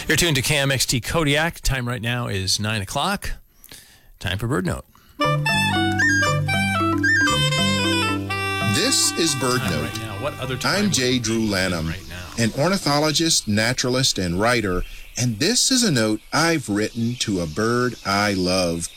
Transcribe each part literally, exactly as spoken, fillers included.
You're tuned to K M X T Kodiak. Time right now is nine o'clock. Time for Bird Note. This is Bird Time Note. right now. What other time I'm J. Drew Lanham, right now? an ornithologist, naturalist, and writer, and this is a note I've written to a bird I love.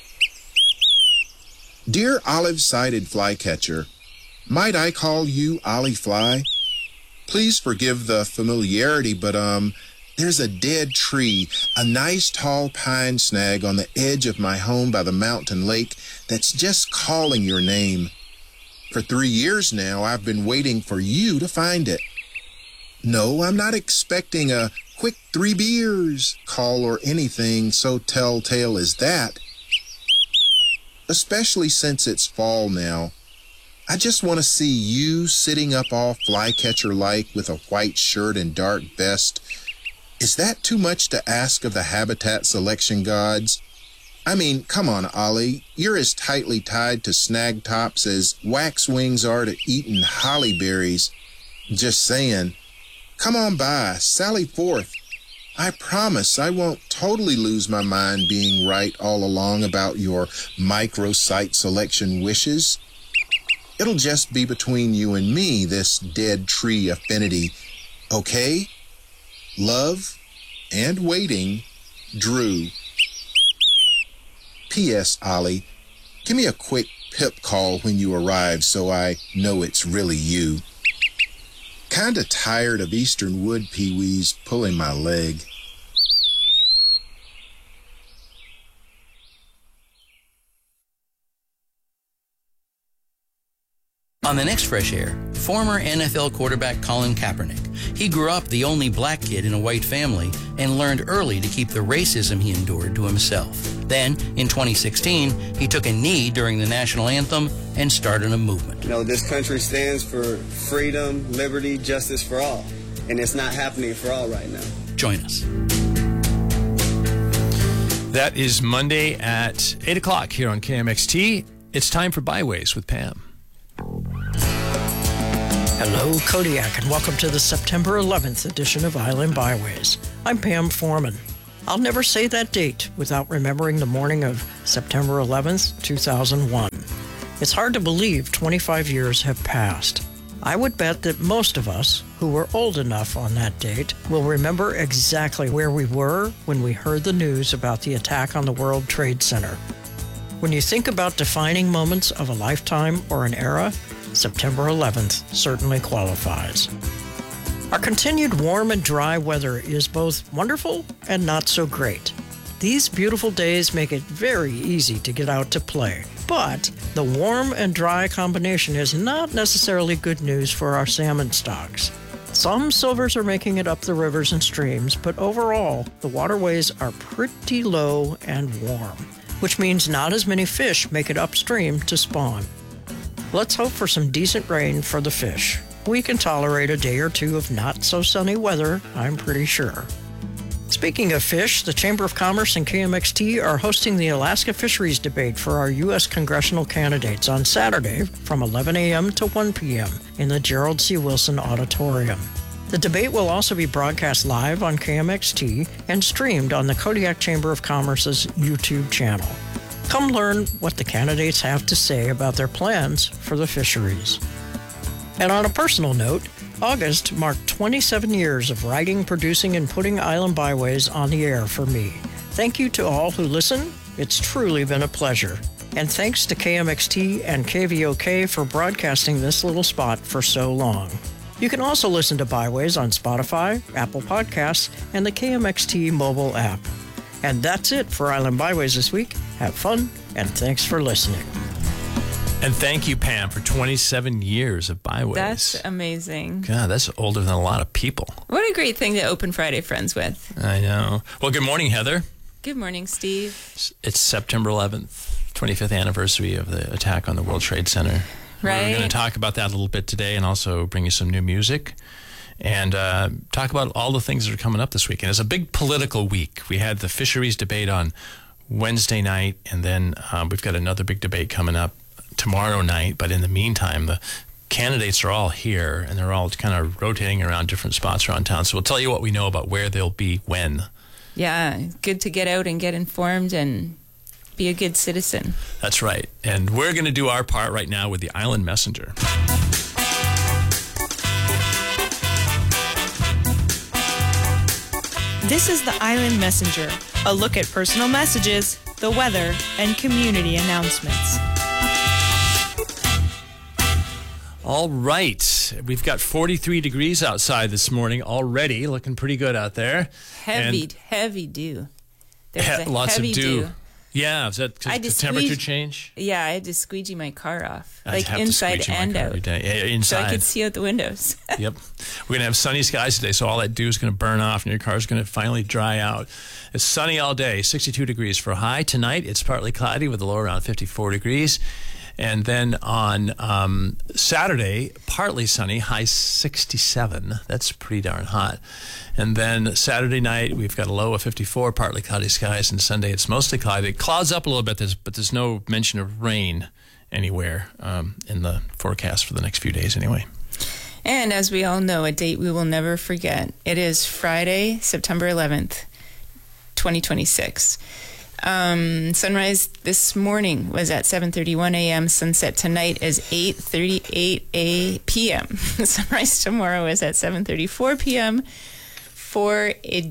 Dear olive-sided flycatcher, might I call you Ollie Fly? Please forgive the familiarity, but, um, there's a dead tree, a nice tall pine snag on the edge of my home by the mountain lake that's just calling your name. For three years now, I've been waiting for you to find it. No, I'm not expecting a quick three beers call or anything so telltale as that. Especially since it's fall now. I just want to see you sitting up all flycatcher-like with a white shirt and dark vest. Is that too much to ask of the habitat selection gods? I mean, come on, Ollie. You're as tightly tied to snag tops as waxwings are to eating holly berries. Just saying. Come on by, sally forth. I promise I won't totally lose my mind being right all along about your microsite selection wishes. It'll just be between you and me, this dead tree affinity. Okay? Love and waiting, Drew. P S. Ollie, give me a quick pip call when you arrive so I know it's really you. Kinda tired of eastern wood peewees pulling my leg. On the next Fresh Air, former N F L quarterback Colin Kaepernick. He grew up the only black kid in a white family and learned early to keep the racism he endured to himself. Then, in twenty sixteen, he took a knee during the national anthem and started a movement. You know, this country stands for freedom, liberty, justice for all. And it's not happening for all right now. Join us. That is Monday at eight o'clock here on K M X T. It's time for Byways with Pam. Hello, Kodiak, and welcome to the September eleventh edition of Island Byways. I'm Pam Foreman. I'll never say that date without remembering the morning of September eleventh, two thousand one. It's hard to believe twenty-five years have passed. I would bet that most of us who were old enough on that date will remember exactly where we were when we heard the news about the attack on the World Trade Center. When you think about defining moments of a lifetime or an era, September eleventh certainly qualifies. Our continued warm and dry weather is both wonderful and not so great. These beautiful days make it very easy to get out to play, but the warm and dry combination is not necessarily good news for our salmon stocks. Some silvers are making it up the rivers and streams, but overall, the waterways are pretty low and warm, which means not as many fish make it upstream to spawn. Let's hope for some decent rain for the fish. We can tolerate a day or two of not-so-sunny weather, I'm pretty sure. Speaking of fish, the Chamber of Commerce and K M X T are hosting the Alaska Fisheries Debate for our U S congressional candidates on Saturday from eleven a.m. to one p.m. in the Gerald C. Wilson Auditorium. The debate will also be broadcast live on K M X T and streamed on the Kodiak Chamber of Commerce's YouTube channel. Come learn what the candidates have to say about their plans for the fisheries. And on a personal note, August marked twenty-seven years of writing, producing, and putting Island Byways on the air for me. Thank you to all who listen. It's truly been a pleasure. And thanks to K M X T and K V O K for broadcasting this little spot for so long. You can also listen to Byways on Spotify, Apple Podcasts, and the K M X T mobile app. And that's it for Island Byways this week. Have fun, and thanks for listening. And thank you, Pam, for twenty-seven years of Byways. That's amazing. God, that's older than a lot of people. What a great thing to open Friday Friends with. I know. Well, good morning, Heather. Good morning, Steve. It's September eleventh, twenty-fifth anniversary of the attack on the World Trade Center. Right. We're going to talk about that a little bit today and also bring you some new music and uh, talk about all the things that are coming up this weekend. It's a big political week. We had the fisheries debate on Wednesday night, and then um, we've got another big debate coming up tomorrow night. But in the meantime, the candidates are all here, and they're all kind of rotating around different spots around town. So we'll tell you what we know about where they'll be when. Yeah, good to get out and get informed and be a good citizen. That's right. And we're going to do our part right now with the Island Messenger. This is the Island Messenger, a look at personal messages, the weather, and community announcements. All right. We've got forty-three degrees outside this morning already, looking pretty good out there. Heavy, And heavy dew. There's he- a lots heavy of dew. dew. Yeah, is that I the just temperature squeezed- change? Yeah, I had to squeegee my car off, I'd like have to inside squeegee my and car out, every day. Yeah, so inside. I could see out the windows. Yep. We're going to have sunny skies today, so all that dew is going to burn off and your car is going to finally dry out. It's sunny all day, sixty-two degrees for a high. Tonight, it's partly cloudy with a low around fifty-four degrees. And then on um, Saturday, partly sunny, high sixty-seven. That's pretty darn hot. And then Saturday night, we've got a low of fifty-four, partly cloudy skies. And Sunday, it's mostly cloudy. It clouds up a little bit, but there's no mention of rain anywhere um, in the forecast for the next few days anyway. And as we all know, a date we will never forget. It is Friday, September eleventh, twenty twenty-six. Um, sunrise this morning was at seven thirty-one a.m. Sunset tonight is eight thirty-eight p.m. Sunrise tomorrow is at seven thirty-four p.m. For a,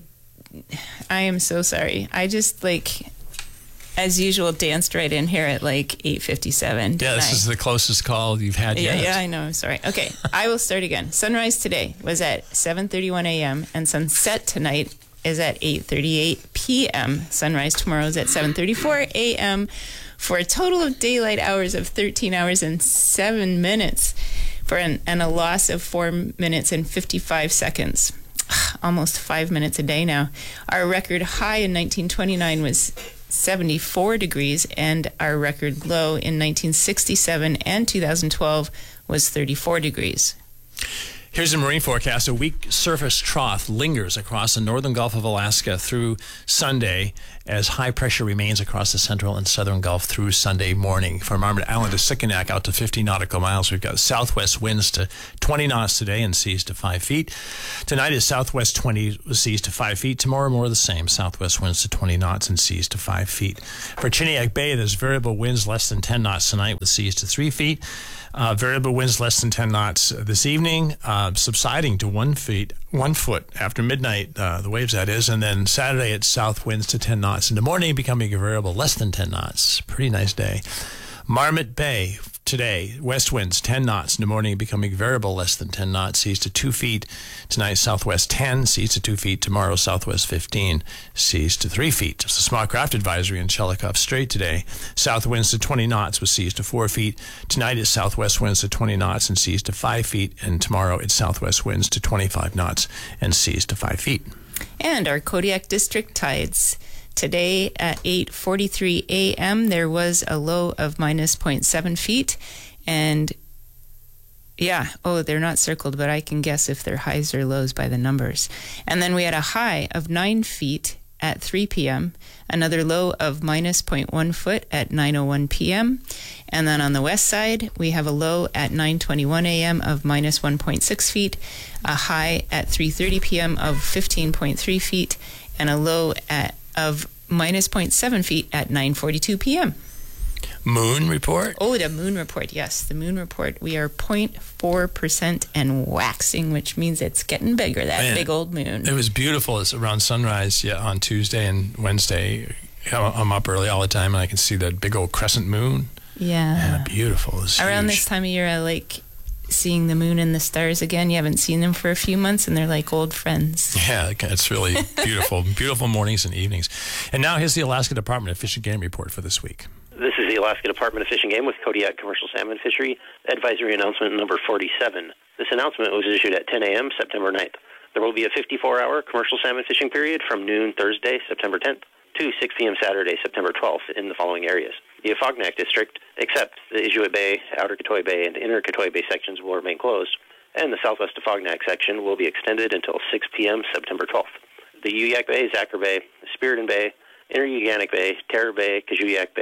I am so sorry. I just, like, as usual, danced right in here at like eight fifty-seven. Yeah, this I? is the closest call you've had Yeah, yet. yeah, I know. I'm sorry. Okay, I will start again. Sunrise today was at seven thirty-one a.m. and sunset tonight is at eight thirty-eight p.m. Sunrise tomorrow is at seven thirty-four a.m. for a total of daylight hours of thirteen hours and seven minutes for an, and a loss of four minutes and fifty-five seconds. Almost five minutes a day now. Our record high in nineteen twenty-nine was seventy-four degrees, and our record low in nineteen sixty-seven and two thousand twelve was thirty-four degrees. Here's a marine forecast. A weak surface trough lingers across the northern Gulf of Alaska through Sunday as high pressure remains across the central and southern Gulf through Sunday morning. From Marmot Island to Sikinak out to fifty nautical miles, we've got southwest winds to twenty knots today and seas to five feet. Tonight is southwest twenty seas to five feet. Tomorrow more of the same, southwest winds to twenty knots and seas to five feet. For Chiniak Bay, there's variable winds less than ten knots tonight with seas to three feet. Uh, variable winds less than ten knots this evening, uh, subsiding to one feet, one foot after midnight, uh, the waves that is, and then Saturday it's south winds to ten knots. In the morning, becoming a variable less than ten knots. Pretty nice day. Marmot Bay today, west winds ten knots. In the morning, becoming variable less than ten knots. Seas to two feet. Tonight, southwest ten. Seas to two feet. Tomorrow, southwest fifteen. Seas to three feet. It's a small craft advisory in Shelikof Strait today. South winds to twenty knots with seas to four feet. Tonight, it's southwest winds to twenty knots and seas to five feet. And tomorrow, it's southwest winds to twenty-five knots and seas to five feet. And our Kodiak District tides. Today at eight forty-three a.m. there was a low of minus zero point seven feet, and yeah, oh, they're not circled, but I can guess if they're highs or lows by the numbers. And then we had a high of nine feet at three p.m., another low of minus zero point one foot at nine oh one p.m., and then on the west side, we have a low at nine twenty-one a.m. of minus one point six feet, a high at three thirty p.m. of fifteen point three feet, and a low at of minus zero point seven feet at nine forty-two p.m. Moon report? Oh, the moon report, yes. The moon report. We are zero point four percent and waxing, which means it's getting bigger, that Man, big old moon. It was beautiful. It's around sunrise yeah, on Tuesday and Wednesday. I'm up early all the time, and I can see that big old crescent moon. Yeah. Yeah, beautiful. It's Around huge. this time of year, I like seeing the moon and the stars again. You haven't seen them for a few months, and they're like old friends. Yeah, it's really beautiful. Beautiful mornings and evenings. And now here's the Alaska Department of Fish and Game report for this week. This is the Alaska Department of Fish and Game with Kodiak Commercial Salmon Fishery Advisory Announcement number forty-seven. This announcement was issued at ten a.m. September ninth. There will be a fifty-four hour commercial salmon fishing period from noon Thursday, September tenth, to six p.m. Saturday, September twelfth in the following areas. The Afognak District, except the Inuit Bay, Outer Katoy Bay, and Inner Katoy Bay sections will remain closed, and the Southwest Afognak section will be extended until six p.m. September twelfth. The Uyak Bay, Zacher Bay, Spiriton Bay, Inner Uganic Bay, Terror Bay, Kajuyak Bay,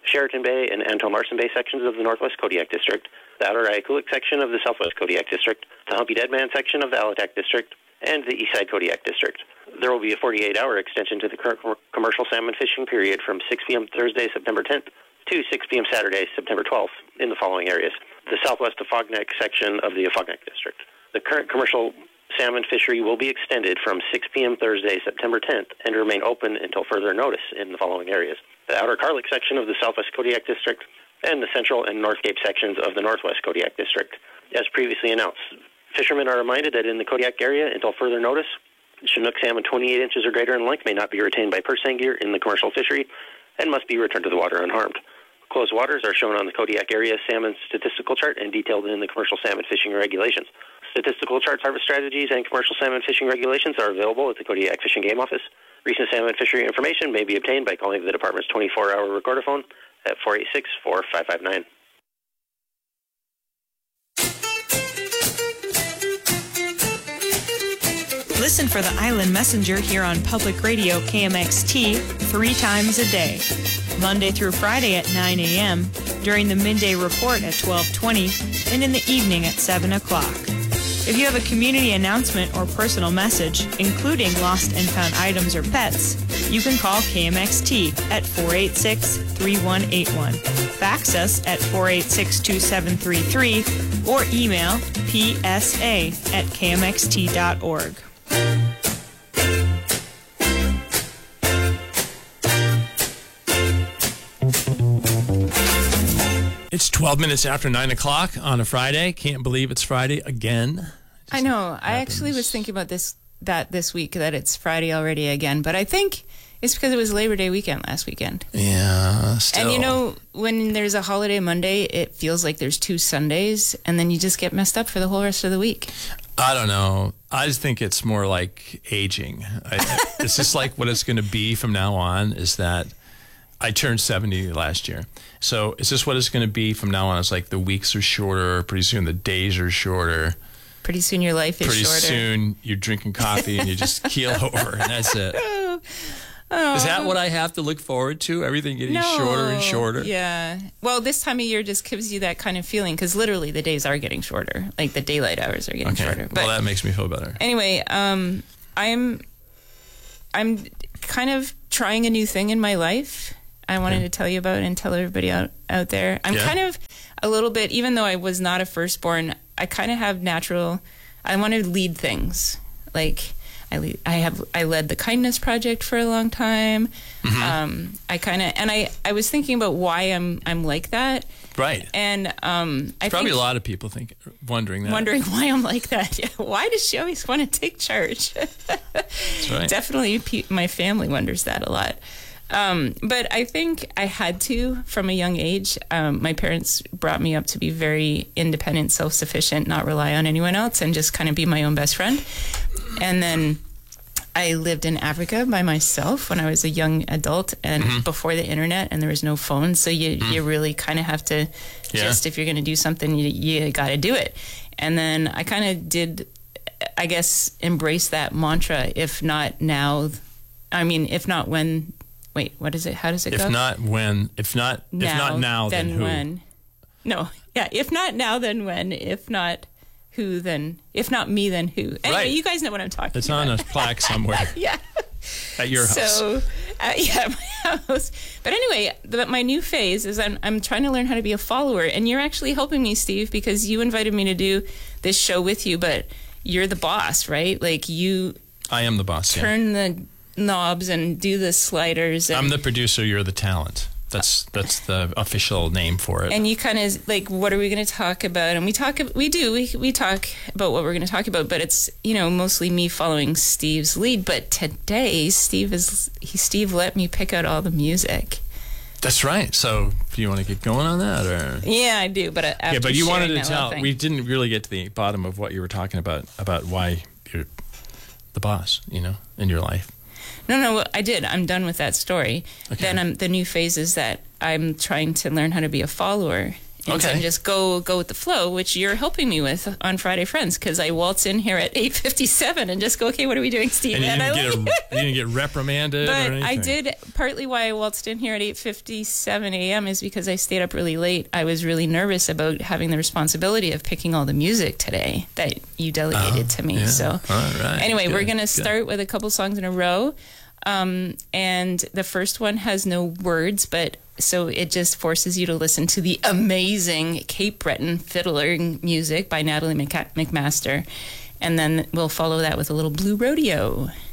Sheraton Bay and Anton Larson Bay sections of the Northwest Kodiak District, the Outer Ayakulik section of the Southwest Kodiak District, the Humpy Dead Man section of the Alatak District, and the Eastside Kodiak District. There will be a forty-eight hour extension to the current commercial salmon fishing period from six p.m. Thursday, September tenth to six p.m. Saturday, September twelfth in the following areas. The Southwest Afognak section of the Afognak District. The current commercial salmon fishery will be extended from six p.m. Thursday, September tenth and remain open until further notice in the following areas. The Outer Carlick section of the Southwest Kodiak District and the Central and North Cape sections of the Northwest Kodiak District. As previously announced, fishermen are reminded that in the Kodiak area, until further notice, Chinook salmon twenty-eight inches or greater in length may not be retained by purse seine gear in the commercial fishery and must be returned to the water unharmed. Closed waters are shown on the Kodiak area salmon statistical chart and detailed in the commercial salmon fishing regulations. Statistical charts, harvest strategies, and commercial salmon fishing regulations are available at the Kodiak Fish and Game Office. Recent salmon fishery information may be obtained by calling the department's twenty-four hour recorder phone at four eight six, four five five nine. Listen for the Island Messenger here on Public Radio K M X T three times a day, Monday through Friday at nine a.m., during the midday report at twelve twenty, and in the evening at seven o'clock. If you have a community announcement or personal message, including lost and found items or pets, you can call K M X T at four eight six, three one eight one, fax us at four eight six, two seven three three, or email p s a at k m x t dot org. It's twelve minutes after nine o'clock on a Friday. Can't believe it's Friday again. I know. I actually was thinking about this that this week, that it's Friday already again. But I think it's because it was Labor Day weekend last weekend. Yeah, still. And you know, when there's a holiday Monday, it feels like there's two Sundays, and then you just get messed up for the whole rest of the week. I don't know. I just think it's more like aging. I, it's just like what it's going to be from now on is that I turned seventy last year. So is this what it's going to be from now on? It's like the weeks are shorter. Pretty soon the days are shorter. Pretty soon your life is Pretty shorter. Pretty soon you're drinking coffee and you just keel over and that's it. Oh, oh. Is that what I have to look forward to? Everything getting no. shorter and shorter? Yeah. Well, this time of year just gives you that kind of feeling because literally the days are getting shorter. Like the daylight hours are getting okay. shorter. But well, that makes me feel better. Anyway, um, I'm, I'm kind of trying a new thing in my life. I wanted okay. to tell you about and tell everybody out, out there. I'm yeah. kind of a little bit, even though I was not a firstborn, I kind of have natural, I want to lead things. Like I lead, I have, I led the Kindness Project for a long time. Mm-hmm. Um, I kind of, and I, I was thinking about why I'm, I'm like that. Right. And um, I probably think, a lot of people think, wondering that. Wondering why I'm like that. Yeah. Why does she always want to take charge? That's right. Definitely pe- my family wonders that a lot. Um, but I think I had to from a young age. Um, my parents brought me up to be very independent, self-sufficient, not rely on anyone else, and just kind of be my own best friend. And then I lived in Africa by myself when I was a young adult and mm-hmm. before the internet, and there was no phone. So you, mm. you really kind of have to yeah. just, if you're going to do something, you, you got to do it. And then I kind of did, I guess, embrace that mantra, if not now, I mean, if not when... Wait, what is it? How does it if go? If not when, if not, now, if not now, then, then who? When? No, yeah. If not now, then when? If not who, then if not me, then who? Anyway, right. you guys know what I'm talking it's about. It's on a plaque somewhere. yeah. At your house. So, uh, yeah, my house. But anyway, the, my new phase is I'm I'm trying to learn how to be a follower, and you're actually helping me, Steve, because you invited me to do this show with you, but you're the boss, right? Like you. I am the boss. Turn yeah. the knobs and do the sliders. And I'm the producer. You're the talent. That's that's the official name for it. And you kind of like, what are we going to talk about? And we talk, we do, we we talk about what we're going to talk about. But it's, you know, mostly me following Steve's lead. But today, Steve is he Steve let me pick out all the music. That's right. So, do you want to get going on that, or? Yeah, I do. But after yeah, but you wanted to tell. We didn't really get to the bottom of what you were talking about about why you're the boss, you know, in your life. No, no, I did. I'm done with that story. Okay. Then I'm, the new phase is that I'm trying to learn how to be a follower. and, Okay. and just go go with the flow, which you're helping me with on Friday Friends, because I waltz in here at eight fifty-seven and just go, okay, what are we doing, Steve? And you And didn't, I get, like- a, you didn't get reprimanded or But anything? I did, partly why I waltzed in here at eight fifty-seven a.m. is because I stayed up really late. I was really nervous about having the responsibility of picking all the music today that you delegated to me. yeah. So All right. anyway, Good, we're going to good. start with a couple songs in a row. Um, and the first one has no words, but so it just forces you to listen to the amazing Cape Breton fiddling music by Natalie McMaster. And then we'll follow that with a little Blue Rodeo.